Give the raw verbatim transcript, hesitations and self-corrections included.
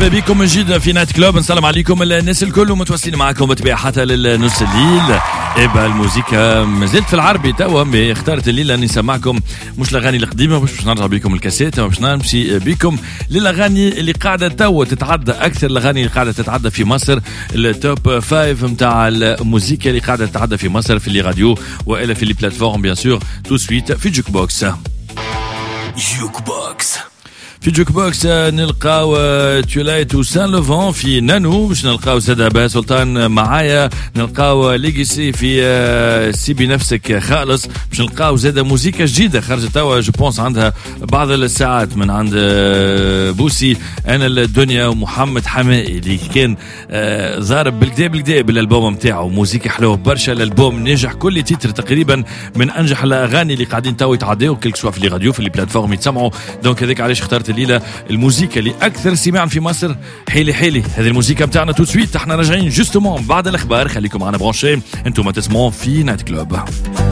مرحبا بكم من جديد في نايت كلوب. نسلم عليكم الناس الكل ومتواصلين معكم بطبيعة حتى للنص الليل. إبا الموسيقى مازلت في العربي توا، اخترت الليلة اني نسمعكم مش الاغاني القديمة، مش باش نرجع بكم الكاسيت، باش نمشي بكم للاغاني اللي قاعدة توا تتعدى اكثر الاغاني اللي قاعدة تتعدى في مصر، التوب فايف نتاع الموسيقى اللي قاعدة تتعدى في مصر في لي راديو والا في لي بلاتفورم بيان سور تو سويت في جوك بوكس. جوك بوكس في جوك بوكس نلقاو تولايت وسان لوفون في نانو، باش نلقاو زاد سلطان معايا، نلقاو ليجيسي في سيبي نفسك خالص، باش نلقاو زاد موسيقى جديده خرجت توا جو بونس عندها بعض الساعات من عند بوسي انا الدنيا ومحمد حمائي اللي كان ضارب بالكدا بالكدا بالالبوم نتاعو، موسيقى حلوه برشا، الالبوم ناجح، كل تيتر تقريبا من انجح الاغاني اللي قاعدين توا يتعداو كل سوا في لي راديو في لي بلاتفورم يتسمعوا. دونك هذاك علاش اخترت الليله الموسيقى اللي اكثر سماعا في مصر، حيلي حيلي هذه الموسيقى بتاعنا تو سويت. احنا راجعين جوستومون بعد الاخبار، خليكم معنا برونشي، انتم تسمعون في نايت كلوب.